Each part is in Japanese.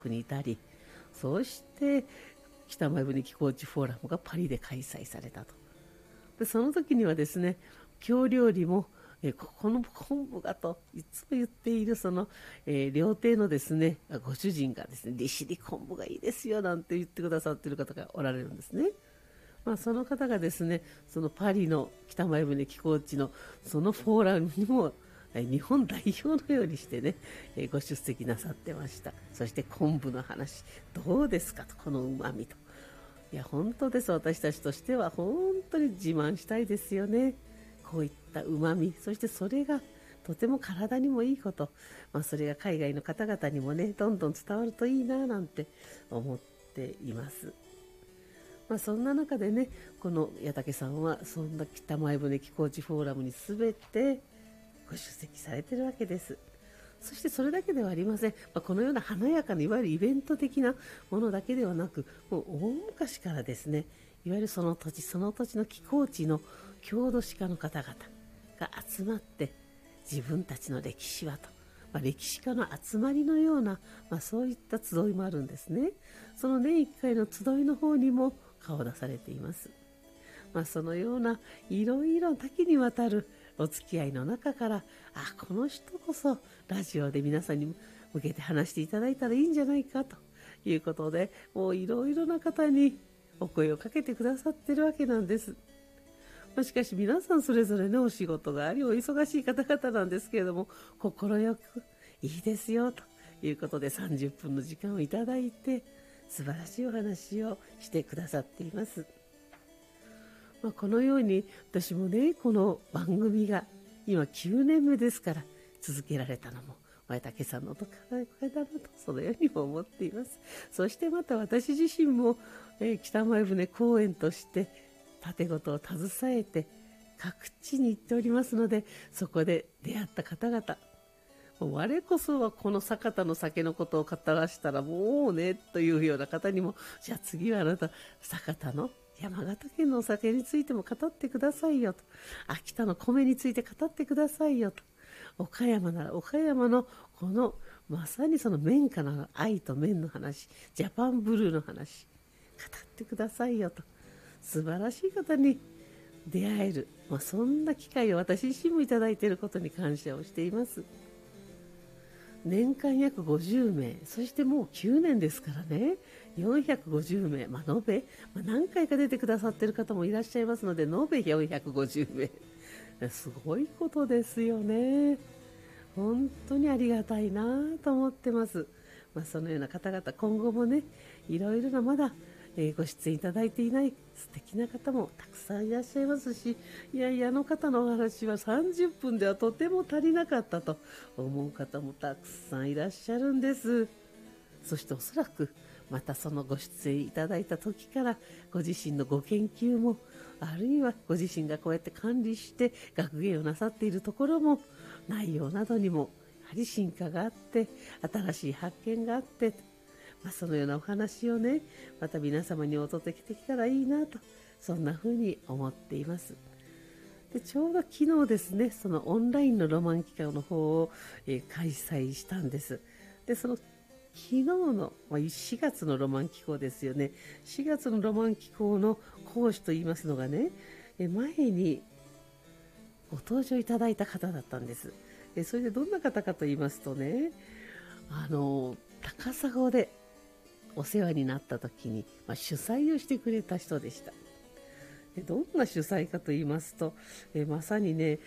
にいたり、そして北前船寄港地フォーラムがパリで開催されたと。でその時にはですね、京料理もここの昆布がといつも言っているその、料亭のですねご主人がですね、利尻昆布がいいですよなんて言ってくださっている方がおられるんですね。その方がですね、そのパリの北前船寄港地のそのフォーラムにも日本代表のようにしてね、ご出席なさってました。そして昆布の話どうですかと、このうまみと。いや本当です、私たちとしては本当に自慢したいですよね。こういったうまみ、そしてそれがとても体にもいいこと、それが海外の方々にもねどんどん伝わるといいななんて思っています。そんな中でね、この矢竹さんはそんな北前船寄港地フォーラムに全てご出席されているわけです。そしてそれだけではありません。このような華やかないわゆるイベント的なものだけではなく、もう大昔からですね、いわゆるその土地その土地の寄港地の郷土史家の方々が集まって、自分たちの歴史はと、歴史家の集まりのような、そういった集いもあるんですね。その年1回の集いの方にも顔を出されています。そのようないろいろ多岐にわたるお付き合いの中から、この人こそラジオで皆さんに向けて話していただいたらいいんじゃないかということで、もういろいろな方にお声をかけてくださっているわけなんです。しかし皆さんそれぞれのお仕事があり、お忙しい方々なんですけれども、快くいいですよということで30分の時間をいただいて、素晴らしいお話をしてくださっています。このように私もね、この番組が今9年目ですから、続けられたのも前竹さんのおかげだなと、そのようにも思っています。そしてまた私自身も、北前船公園として建事を携えて各地に行っておりますので、そこで出会った方々、我こそはこの酒田の酒のことを語らせたらもうねというような方にも、じゃあ次はあなた酒田の山形県のお酒についても語ってくださいよと、秋田の米について語ってくださいよと、岡山なら岡山のこのまさにその綿花の愛と綿の話、ジャパンブルーの話語ってくださいよと、素晴らしい方に出会える、そんな機会を私自身もいただいていることに感謝をしています。年間約50名、そしてもう9年ですからね、450名、延べ、何回か出てくださっている方もいらっしゃいますので、延べ450名、すごいことですよね。本当にありがたいなと思ってます。そのような方々、今後もね、いろいろなまだご出演いただいていない素敵な方もたくさんいらっしゃいますし、いやいやあの方のお話は30分ではとても足りなかったと思う方もたくさんいらっしゃるんです。そしておそらくまたそのご出演いただいた時からご自身のご研究も、あるいはご自身がこうやって管理して学芸をなさっているところも、内容などにもやはり進化があって、新しい発見があって、そのようなお話をね、また皆様にお届けできたらいいなと、そんな風に思っています。でちょうど昨日ですね、そのオンラインのロマン企画の方を、開催したんです。でその昨日の、4月のロマン機構ですよね。4月のロマン機構の講師といいますのがね、前にご登場いただいた方だったんです。それでどんな方かと言いますとね、高砂でお世話になった時に、主催をしてくれた人でした。でどんな主催かと言いますと、まさにね、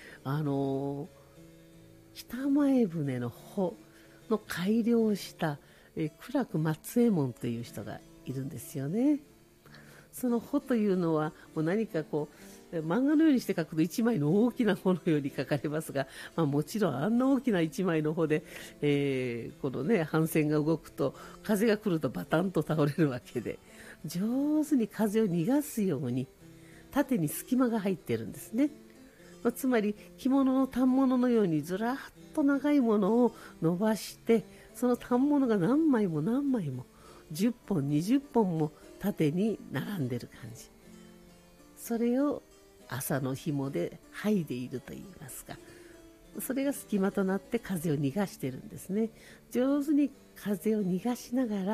北前船の帆の改良をした苦楽松右衛門という人がいるんですよね。その帆というのはもう何かこう漫画のようにして描くと一枚の大きな帆のように描かれますが、もちろんあんな大きな一枚の帆で、このね帆船が動くと風が来るとバタンと倒れるわけで、上手に風を逃がすように縦に隙間が入っているんですね。つまり着物の反物のようにずらっと長いものを伸ばして、その反物が何枚も何枚も10本20本も縦に並んでる感じ、それを朝の紐で剥いでいるといいますか、 それが隙間となって風を逃がしてるんですね。上手に風を逃がしながら